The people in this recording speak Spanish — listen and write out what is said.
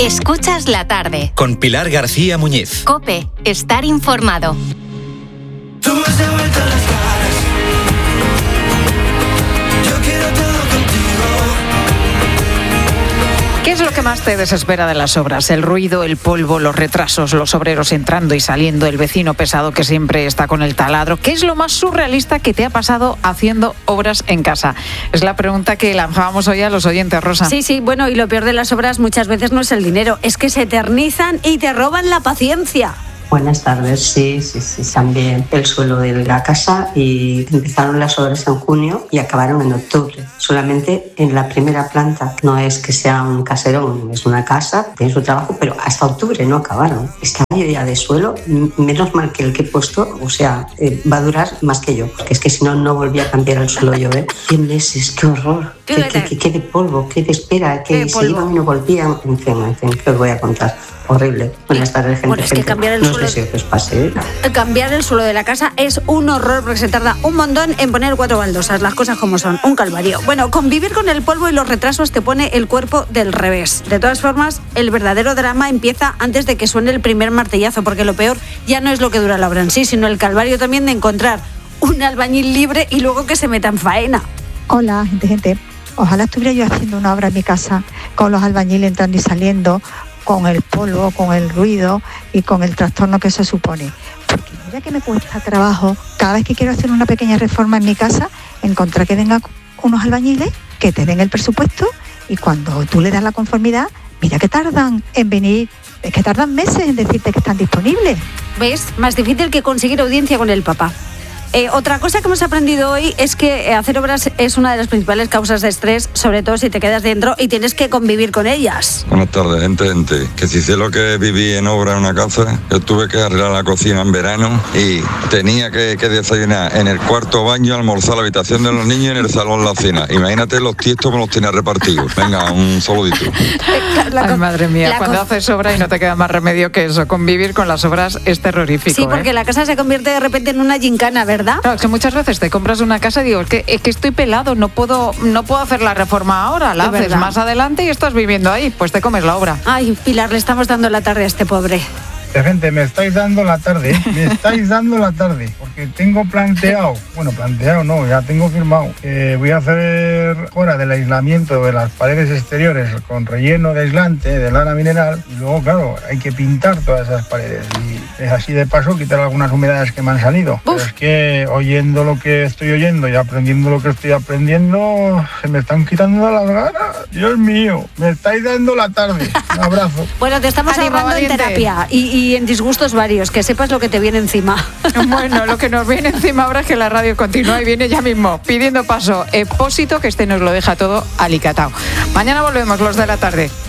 Escuchas la tarde. Con Pilar García Muñiz. COPE. Estar informado. Tú me has devuelto las caras. Yo quiero todo contigo. ¿Qué es lo que más te desespera de las obras? El ruido, el polvo, los retrasos, los obreros entrando y saliendo, el vecino pesado que siempre está con el taladro. ¿Qué es lo más surrealista que te ha pasado haciendo obras en casa? Es la pregunta que lanzábamos hoy a los oyentes, Rosa. Sí, bueno, y lo peor de las obras muchas veces no es el dinero, es que se eternizan y te roban la paciencia. Buenas tardes, sí, también el suelo de la casa y empezaron las obras en junio y acabaron en octubre, solamente en la primera planta. No es que sea un caserón, es una casa, tiene su trabajo, pero hasta octubre no acabaron. Estaba yo ya de suelo, menos mal que el que he puesto, o sea, va a durar más que yo, porque es que si no, no volví a cambiar el suelo yo, 100 meses, qué horror, qué de polvo, qué de espera, que se iban y no volvían, en fin, ¿qué os voy a contar? Horrible. Buenas tardes, gente. Bueno, es que cambiar el suelo, no sé si os pase. Cambiar el suelo de la casa es un horror porque se tarda un montón en poner 4 baldosas, las cosas como son, un calvario. Bueno, convivir con el polvo y los retrasos te pone el cuerpo del revés. De todas formas, el verdadero drama empieza antes de que suene el primer martillazo, porque lo peor ya no es lo que dura la obra en sí, sino el calvario también de encontrar un albañil libre y luego que se meta en faena. Hola, gente. Ojalá estuviera yo haciendo una obra en mi casa con los albañiles entrando y saliendo, con el polvo, con el ruido y con el trastorno que eso supone. Porque mira que me cuesta trabajo, cada vez que quiero hacer una pequeña reforma en mi casa, encontrar que vengan unos albañiles que te den el presupuesto y cuando tú le das la conformidad, mira que tardan en venir, es que tardan meses en decirte que están disponibles. ¿Ves? Más difícil que conseguir audiencia con el papá. Otra cosa que hemos aprendido hoy es que hacer obras es una de las principales causas de estrés, sobre todo si te quedas dentro y tienes que convivir con ellas. Buenas tardes, gente. Que si sé lo que viví en obra en una casa, yo tuve que arreglar la cocina en verano y tenía que desayunar en el cuarto baño, almorzar la habitación de los niños y en el salón la cena. Imagínate los tiestos como los tenía repartidos. Venga, un saludito. Ay, madre mía, cuando haces obra y no te queda más remedio que eso, convivir con las obras es terrorífico. Sí, porque la casa se convierte de repente en una gincana, ¿verdad? Claro, es que muchas veces te compras una casa y digo, es que estoy pelado, no puedo hacer la reforma ahora, la haces más adelante y estás viviendo ahí, pues te comes la obra. Ay, Pilar, le estamos dando la tarde a este pobre. Gente, me estáis dando la tarde, porque tengo planteado no, ya tengo firmado, voy a hacer fuera del aislamiento de las paredes exteriores con relleno de aislante, de lana mineral, y luego, claro, hay que pintar todas esas paredes, y es así de paso quitar algunas humedades que me han salido. Pero es que oyendo lo que estoy oyendo y aprendiendo lo que estoy aprendiendo, se me están quitando las ganas. Dios mío, me estáis dando la tarde. Un abrazo. Bueno, te estamos ahorrando en terapia y en disgustos varios, que sepas lo que te viene encima. Bueno, lo que nos viene encima ahora es que la radio continúa y viene ya mismo pidiendo paso. Expósito, que nos lo deja todo alicatado. Mañana volvemos, los de la tarde.